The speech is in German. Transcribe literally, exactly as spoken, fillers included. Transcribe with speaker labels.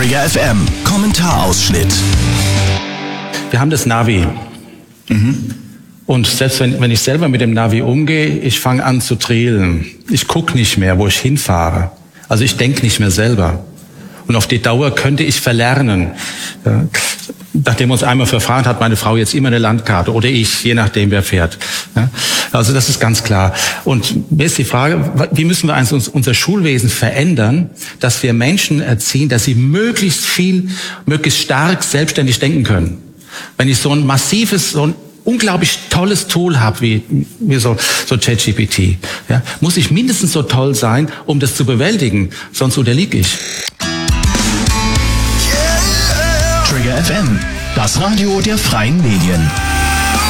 Speaker 1: Trigger F M, Kommentarausschnitt.
Speaker 2: Wir haben das Navi. Mhm. Und selbst wenn, wenn ich selber mit dem Navi umgehe, ich fange an zu trälen. Ich gucke nicht mehr, wo ich hinfahre. Also ich denke nicht mehr selber. Und auf die Dauer könnte ich verlernen. Ja. Nachdem uns einmal verfahren hat, meine Frau jetzt immer eine Landkarte oder ich, je nachdem wer fährt. Ja. Also das ist ganz klar. Und mir ist die Frage, wie müssen wir also unser Schulwesen verändern, dass wir Menschen erziehen, dass sie möglichst viel, möglichst stark selbstständig denken können. Wenn ich so ein massives, so ein unglaublich tolles Tool habe, wie, wie so, so ChatGPT, ja, muss ich mindestens so toll sein, um das zu bewältigen, sonst unterliege ich.
Speaker 1: Trigger F M, das Radio der freien Medien.